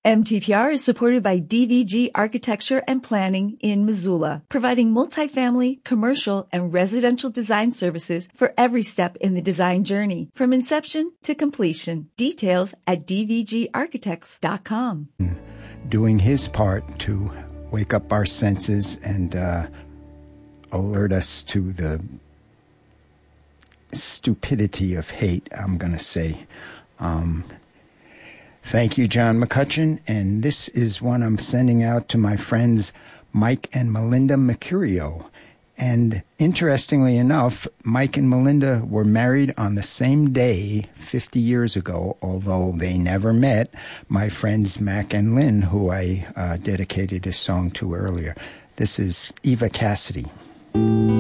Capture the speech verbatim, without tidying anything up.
M T P R is supported by D V G Architecture and Planning in Missoula, providing multifamily, commercial, and residential design services for every step in the design journey, from inception to completion. Details at d v g architects dot com. Doing his part to wake up our senses and uh, alert us to the stupidity of hate, I'm going to say. Um, thank you, John McCutcheon. And this is one I'm sending out to my friends Mike and Melinda Mercurio. And interestingly enough, Mike and Melinda were married on the same day fifty years ago, although they never met. My friends Mac and Lynn, who I uh, dedicated a song to earlier. This is Eva Cassidy.